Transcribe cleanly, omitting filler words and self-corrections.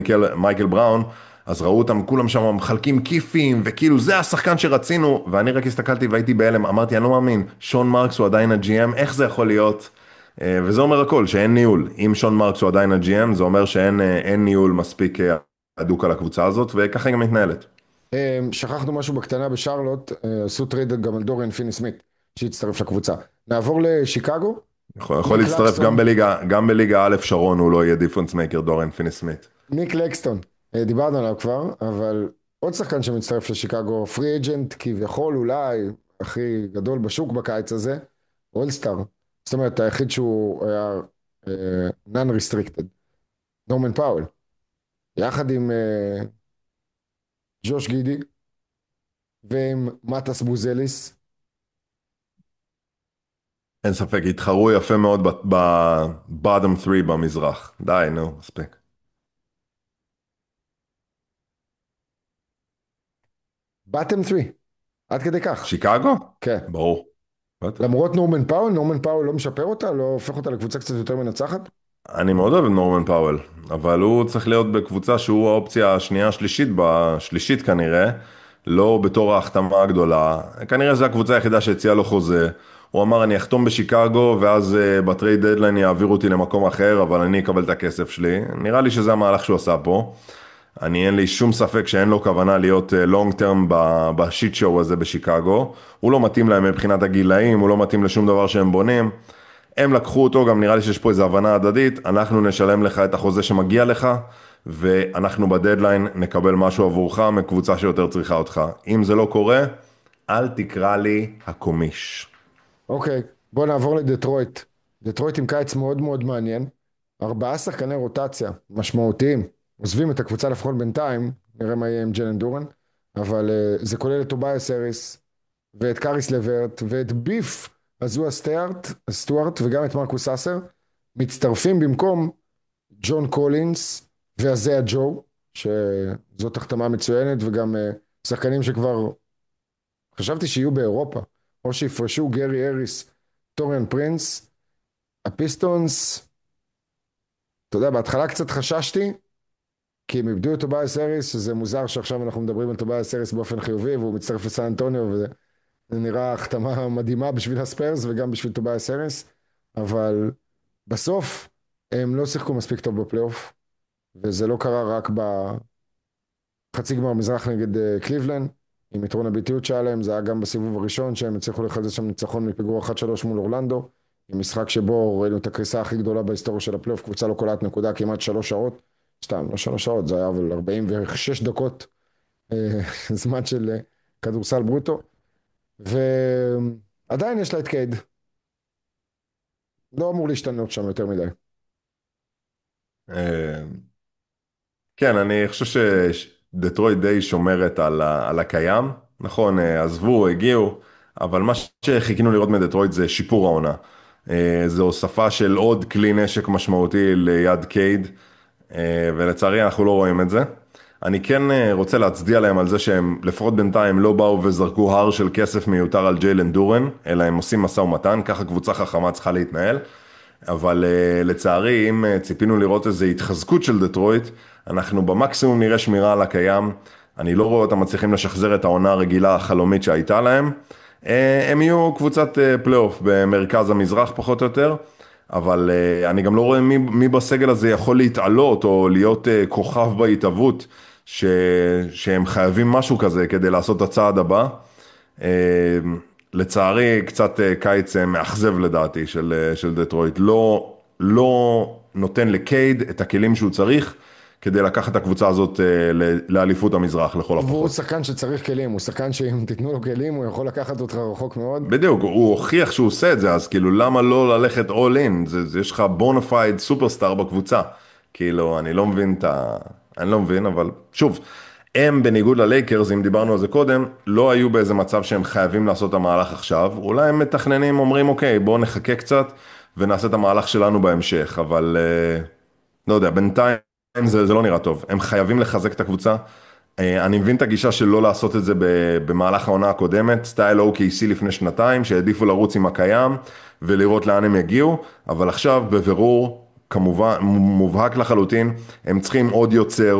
מייקל בראון, אז ראו אותם כולם שם מחלקים כיפים, וכאילו זה השחקן שרצינו, ואני רק הסתכלתי והייתי בהלם, אמרתי, אני לא מאמין, שון מרקס הוא עדיין ה-GM, איך זה יכול להיות? וזה אומר הכל, שאין ניהול. אם שון מרקס הוא עדיין ה-GM, זה אומר שאין ניהול מספיק הדוק על הקבוצה הזאת, וככה היא גם מתנהלת. שכחנו משהו בקטנה בשרלוט, עשו טרייד גם על דוריאן פיני סמית, שהצטרף לקבוצה. נעבור לשיקגו, יכול ניק להצטרף לקסטון, גם בליגה א' שרון, הוא לא יהיה דיפרנס מייקר דורן פיני סמית. ניק לקסטון, דיברנו עליו כבר, אבל עוד שחקן שמצטרף לשיקגו, פרי אג'נט כביכול אולי הכי גדול בשוק בקיץ הזה, אולסטאר, זאת אומרת היחיד שהוא היה נון ריסטריקטד, נורמן פאוול, יחד עם ג'וש גידי ועם מטס בוזליס. אין ספק, התחרו יפה מאוד ב-bottom 3 במזרח. די, נו, מספיק. באטם 3, עד כדי כך. שיקגו? כן. ברור. בטח. למרות נורמן פאול לא משפר אותה, לא הופך אותה לקבוצה קצת יותר מנצחת? אני מאוד אוהב את נורמן פאוול, אבל הוא צריך להיות בקבוצה שהוא האופציה השנייה השלישית, בשלישית כנראה, לא בתור ההחתמה הגדולה. כנראה זו הקבוצה היחידה שהציעה לו חוזה. הוא אמר, אני אחתום בשיקגו, ואז בטרייד דדליין יעבירו אותי למקום אחר, אבל אני אקבל את הכסף שלי. נראה לי שזה המהלך שהוא עשה פה. אין לי שום ספק שאין לו כוונה להיות לונג טרם בשיט שואו הזה בשיקגו. הוא לא מתאים להם מבחינת הגילאים, הוא לא מתאים לשום דבר שהם בונים. הם לקחו אותו, גם נראה לי שיש פה איזו הבנה הדדית, אנחנו נשלם לך את החוזה שמגיע לך, ואנחנו בדדליין נקבל משהו עבורך מקבוצה שיותר צריכה אותך. אם זה לא קורה, אל תקרא לי הקומיש. אוקיי, בוא נעבור לדטרויט. דטרויט עם קיץ מאוד מאוד מעניין. 4 שחקני רוטציה משמעותיים. עוזבים את הקבוצה לפחות בינתיים, נראה מה יהיה עם ג'לן דורן, אבל זה כולל את טובייס אריס, ואת קאריס לברט, ואת ביף הזואה סטוארט, וגם את מרקוס אסר, מצטרפים במקום ג'ון קולינס והזיה ג'ו, שזאת החתמה מצוינת, וגם שחקנים שכבר חשבתי שיהיו באירופה, או שיפרשו גרי אריס, טוריאן פרינס, הפיסטונס, אתה יודע, בהתחלה קצת חששתי, כי הם איבדו את טובייס אריס, שזה מוזר שעכשיו אנחנו מדברים על טובייס אריס באופן חיובי, והוא מצטרף לסן אנטוניו, וזה נראה החתמה מדהימה בשביל הספיירס, וגם בשביל טובייס אריס, אבל בסוף הם לא שיחקו מספיק טוב בפלייאוף, וזה לא קרה רק בחצי גמר מזרח נגד קליבלנד, עם יתרון הביטיות שהיה להם, זה היה גם בסיבוב הראשון שהם הצליחו לחדש שם ניצחון מפיגור 1-3 מול אורלנדו, עם משחק שבו ראינו את הקריסה הכי גדולה בהיסטוריה של הפלייאוף, קבוצה לא קולעת נקודה כמעט 3 שעות, סתם, לא 3 שעות, זה היה אבל 46 דקות זמן של כדורסל ברוטו, ועדיין יש לה את קייד, לא אמור להשתנות שם יותר מדי. אה, כן, אני חושב שדטרויט די שומרת על הקיים. נכון, עזבו, הגיעו, אבל מה שחיכינו לראות מדטרויט זה שיפור העונה. זה הוספה של עוד כלי נשק משמעותי ליד קייד, ולצערי אנחנו לא רואים את זה. אני כן רוצה להצדיע להם על זה שהם לפחות בינתיים לא באו וזרקו הר של כסף מיותר על ג'יילן דורן, אלא הם עושים משא ומתן, ככה קבוצה חכמה צריכה להתנהל. אבל לצערי, אם ציפינו לראות איזו התחזקות של דטרויט, אנחנו במקסימום נראה שמירה על הקיים. אני לא רואה אותם מצליחים לשחזר את העונה הרגילה החלומית שהייתה להם. הם יהיו קבוצת פלייאוף במרכז המזרח פחות או יותר, אבל אני גם לא רואה מי בסגל הזה יכול להתעלות או להיות כוכב בהתהוות, שהם חייבים משהו כזה כדי לעשות את הצעד הבא. אה, לצערי, קצת קיץ מאכזב לדעתי של דטרויט. לא נותן לקייד את הכלים שהוא צריך כדי לקחת את הקבוצה הזאת לאליפות המזרח לכל והוא הפחות. שחקן שצריך כלים, הוא שחקן שאם תיתנו לו כלים הוא יכול לקחת אותך רחוק מאוד. בדיוק, הוא הוכיח שהוא עושה את זה, אז כאילו למה לא ללכת all in? יש לך בונאפייד סופרסטאר בקבוצה. כאילו, אני לא מבין אני לא מבין, אבל שוב, הם בניגוד ללייקרס, אם דיברנו על זה קודם, לא היו באיזה מצב שהם חייבים לעשות את המהלך עכשיו. אולי הם מתכננים, אומרים, אוקיי, בואו נחכה קצת ונעשה את המהלך שלנו בהמשך, אבל לא יודע, בינתיים זה לא נראה טוב. הם חייבים לחזק את הקבוצה. אני מבין את הגישה של לא לעשות את זה במהלך העונה הקודמת, סטייל OKC לפני שנתיים, שהעדיפו לרוץ עם הקיים ולראות לאן הם יגיעו, אבל עכשיו בבירור כמובן מובהק לחלוטין, הם צריכים עוד יוצר,